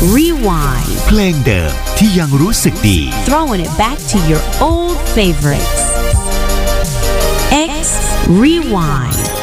Rewind เพลงเดิมที่ยังรู้สึกดี Throwing it back to your old favorites X Rewind